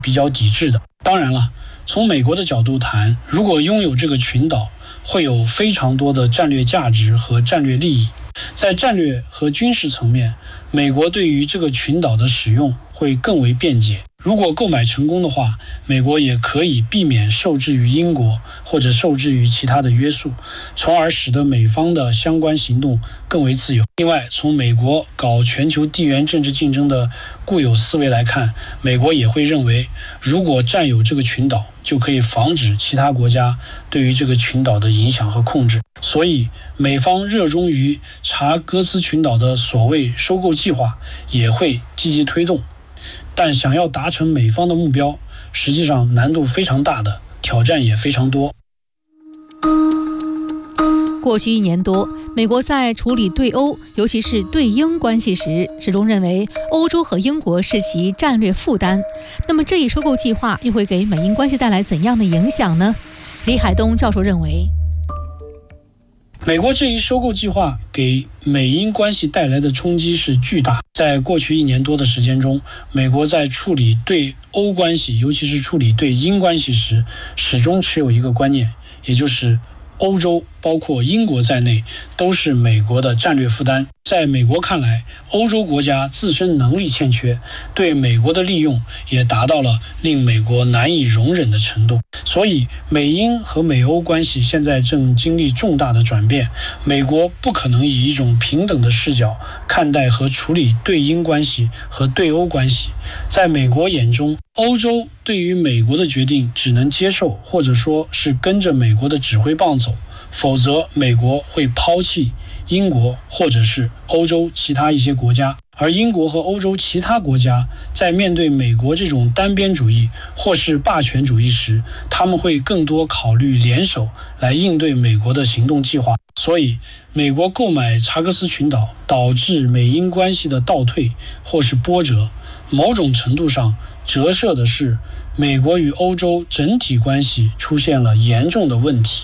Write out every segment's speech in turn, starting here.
比较抵制的。当然了，从美国的角度谈，如果拥有这个群岛，会有非常多的战略价值和战略利益。在战略和军事层面，美国对于这个群岛的使用会更为便捷。如果购买成功的话，美国也可以避免受制于英国或者受制于其他的约束，从而使得美方的相关行动更为自由。另外，从美国搞全球地缘政治竞争的固有思维来看，美国也会认为，如果占有这个群岛，就可以防止其他国家对于这个群岛的影响和控制。所以，美方热衷于查戈斯群岛的所谓收购计划也会积极推动。但想要达成美方的目标，实际上难度非常大的，挑战也非常多。 过去1年多，美国在处理对欧，尤其是对英关系时，始终认为欧洲和英国是其战略负担。那么这一收购计划又会给美英关系带来怎样的影响呢？李海东教授认为， 美国这一收购计划给美英关系带来的冲击是巨大。在过去1年多的时间中，美国在处理对欧关系，尤其是处理对英关系时，始终持有一个观念，也就是欧洲包括英国在内都是美国的战略负担。在美国看来，欧洲国家自身能力欠缺，对美国的利用也达到了令美国难以容忍的程度。所以美英和美欧关系现在正经历重大的转变，美国不可能以一种平等的视角看待和处理对英关系和对欧关系。在美国眼中，欧洲对于美国的决定只能接受，或者说是跟着美国的指挥棒走，否则美国会抛弃英国或者是欧洲其他一些国家。而英国和欧洲其他国家在面对美国这种单边主义或是霸权主义时，他们会更多考虑联手来应对美国的行动计划。所以美国购买查戈斯群岛导致美英关系的倒退或是波折，某种程度上折射的是美国与欧洲整体关系出现了严重的问题。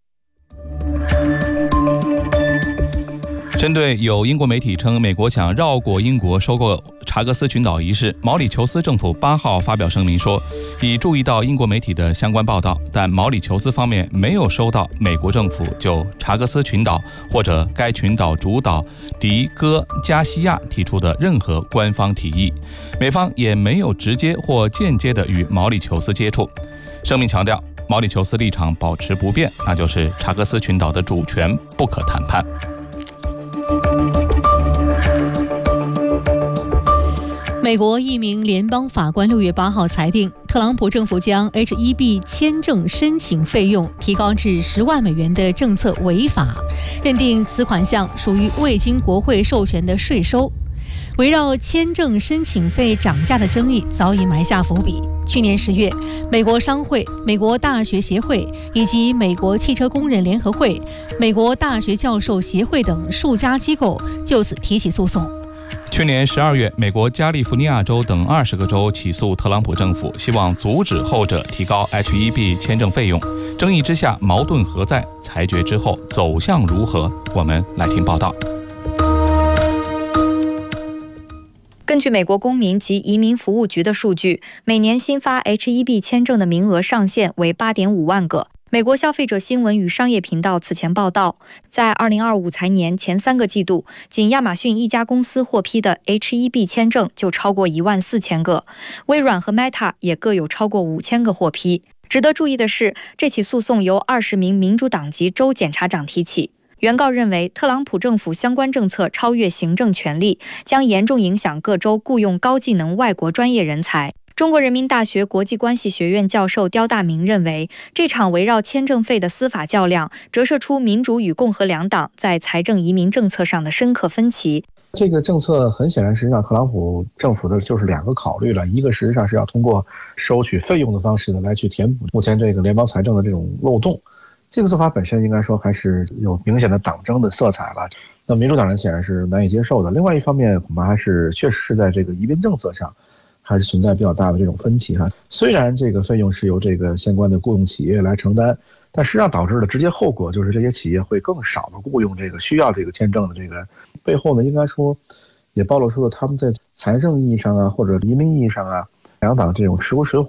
针对有英国媒体称美国想绕过英国收购查戈斯群岛一事，毛里求斯政府8号发表声明说，已注意到英国媒体的相关报道，但毛里求斯方面没有收到美国政府就查戈斯群岛或者该群岛主岛迪戈加西亚提出的任何官方提议，美方也没有直接或间接地与毛里求斯接触。声明强调，毛里求斯立场保持不变，那就是查戈斯群岛的主权不可谈判。 美国一名联邦法官6月8号裁定，特朗普政府将 H-1B 签证申请费用提高至10万美元的政策违法，认定此款项属于未经国会授权的税收。围绕签证申请费涨价的争议早已埋下伏笔。去年10月，美国商会、美国大学协会以及美国汽车工人联合会、美国大学教授协会等数家机构就此提起诉讼。 去年12月，美国加利福尼亚州等20个州起诉特朗普政府，希望阻止后者提高 H-1B 签证费用。争议之下，矛盾何在？裁决之后走向如何？我们来听报道。 根据美国公民及移民服务局的数据，每年新发 H-1B 签证的名额上限为 8.5 万个。美国消费者新闻与商业频道此前报道，在2025财年前3个季度，仅亚马逊一家公司获批的 H-1B 签证就超过14000个，微软和 Meta 也各有超过5000个获批。值得注意的是，这起诉讼由20名民主党籍州检察长提起。原告认为，特朗普政府相关政策超越行政权力，将严重影响各州雇用高技能外国专业人才。中国人民大学国际关系学院教授刁大明认为，这场围绕签证费的司法较量，折射出民主与共和两党在财政移民政策上的深刻分歧。 这个政策很显然，实际上特朗普政府的就是2个考虑了，一个实际上是要通过收取费用的方式呢，来去填补目前这个联邦财政的这种漏洞。这个做法本身应该说还是有明显的党争的色彩了，那民主党人显然是难以接受的。另外一方面，恐怕还是确实是在这个移民政策上还是存在比较大的这种分歧哈。虽然这个费用是由这个相关的雇佣企业来承担，但实际上导致的直接后果就是这些企业会更少的雇佣这个需要这个签证的这个背后呢，应该说也暴露出了他们在财政意义上啊，或者移民意义上啊，两党这种水火